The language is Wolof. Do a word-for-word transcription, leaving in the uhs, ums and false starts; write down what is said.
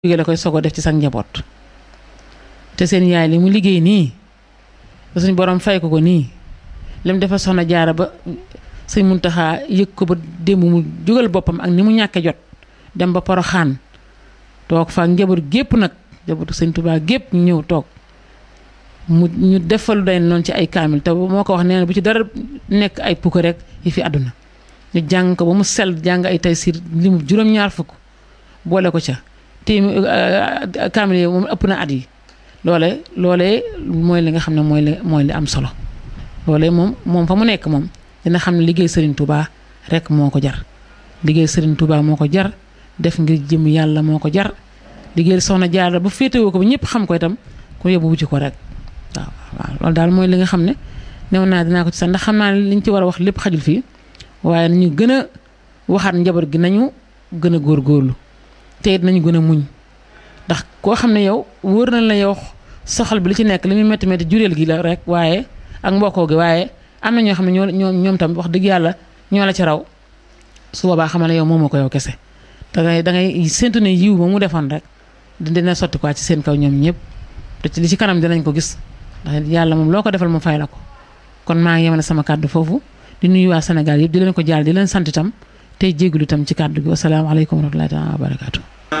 jóge la koy sogo def ci sa njaboot te seen yaay li mu liggéey nii ba suñ borom fay ko ko nii lim defal soxna jaara ba sëñ Muntaxa yëg ko ba démb mu jógal boppam ak ni mu ñàkke jot dem ba Poroxaan toog fa njaboot gépp nag njabootu sëñ Tuubaa gépp ñu ñëw toog mu ñu defalu day noonu ci ay kaamil te moo ko wax nee na bu ci dara nekk ay pukk rek yi fi àdduna ñu jàng ko ba mu sell jàng ay taysiir li mu juróom-ñaar fukk boole ko ca te kaamil yi moom ëpp na at yi loole loolee mooy li nga xam ne mooy li mooy li am solo loolee moom moom fa mu nekk moom dina xam ne liggéey Serigne Touba rek moo ko jar liggéey Serigne Touba moo ko jar def ngir jëm yàlla moo ko jar liggéey soxna Jaara ba féetewoo ko ba ñëpp xam ko itam ku yóbbu wuti ko rek waaw waaw loolu daal mooy li nga xam ne new naa dinaa ko ci sax ndax xam naa ne liñ ci war a wax lépp xajul fii waaye nañu gën a waxaat njaboot gi nañu gën a góorgóorlu te it nañu gën a muñ ndax koo xam ne yow wóor na la yow soxal bi li ci nekk li muy métti métti jureel gi la rek waaye ak mbokkoo gi waaye am na ñoo xam ne ñoo ñoo ñoom tam wax dëgg yàlla ñoo la ci raw su boobaa xamal ne yow moomoo ko yow kese da ngay da ngay séntu ne yiw ba mu defoon rek dina sotti quoi ci seen kaw ñoom ñëpp te ci li ci kanam dinañ ko gis ndax yàlla moom loo ko defal mu fay la ko kon maa ngi yemale sama kàddu foofu di nuyu waa Sénégal yëpp di leen ko jaal di leen sant itam tey jégalu itam ci kàddu gi wasalaamaaleykum wa rahmatullaahi wa barakaatu.